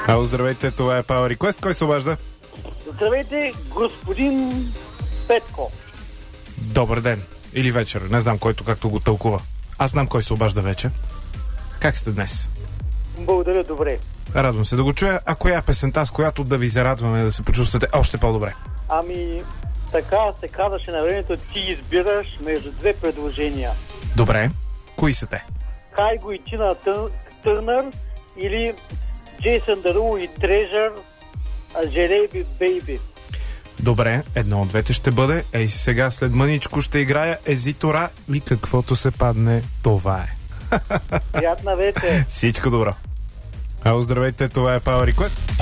Ало, здравейте, това е Power Request. Кой се обажда? Здравейте, господин Петко. Добър ден. Или вечер. Не знам който както го тълкува. Аз знам кой се обажда вече. Как сте днес? Благодаря, добре. Радвам се да го чуя. А коя е песента, с която да ви зарадваме да се почувствате още по-добре? Ами, така се казваше на времето, ти избираш между две предложения. Добре. Кои са те? Хайго и Тина Търнър или Джейсън Деруло и Трежър Жерейби Бейби. Добре, едно от двете ще бъде. Ей, сега след мъничко ще играя Езитора и каквото се падне, това е. Приятна вечер. Всичко добро. Ало, здравейте, това е Power Request.